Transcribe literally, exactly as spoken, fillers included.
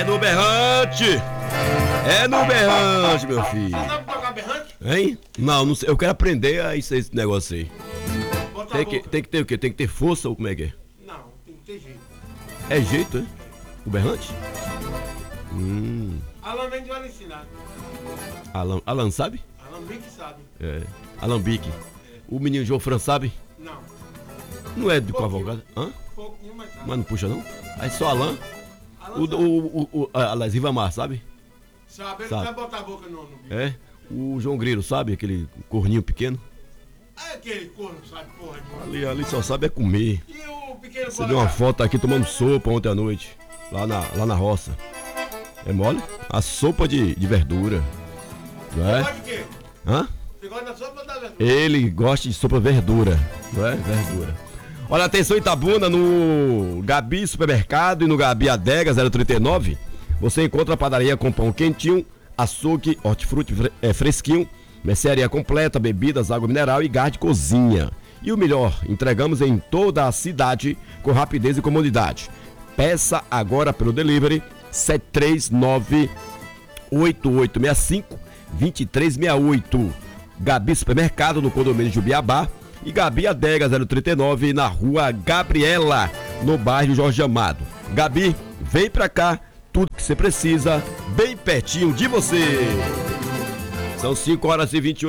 É no berrante! É no berrante, meu filho. Você sabe tocar berrante? Hein? Não, não sei. Eu quero aprender a isso, esse negócio aí. Bota Tem a que, boca. tem que ter o quê? Tem que ter força ou como é que é? Não, tem que ter jeito. É jeito, é? O berrante? Hum. Alan Mendes vai lhe ensinar. Alan, Alan sabe? Alan Bic sabe. É. Alambique. O menino João Fran sabe? Não. Não é de com Pouquinho. advogado? Hã? Pouquinho, mas sabe. Mas não puxa não? Aí só Alan. Alan O, sabe. o, o, o, aliás, Rivamar, sabe? Sabe, ele sabe. não vai botar a boca no, no bico. É. O João Grilo, sabe? Aquele corninho pequeno. É aquele corno, sabe, porra de Ali, ali só sabe é comer. E o pequeno Você deu uma foto aqui tomando sopa ontem à noite. Lá na, lá na roça. É mole? A sopa de, de verdura. Não Você é? gosta de quê? Hã? Você gosta da sopa ou da verdura? Ele gosta de sopa verdura. Não é? Verdura. Olha, atenção Itabuna, no Gabi Supermercado e no Gabi Adega zero trinta e nove, você encontra a padaria com pão quentinho, açougue, hortifruti fre- é, fresquinho, mercearia completa, bebidas, água mineral e gás de cozinha. E o melhor, entregamos em toda a cidade com rapidez e comodidade. Peça agora pelo delivery sete três nove, oito oito seis cinco, dois três seis oito. Gabi Supermercado no condomínio de Ubiabá e Gabi Adega zero trinta e nove na rua Gabriela, no bairro Jorge Amado. Gabi, vem pra cá, tudo que você precisa, bem pertinho de você. São cinco horas e vinte e oito.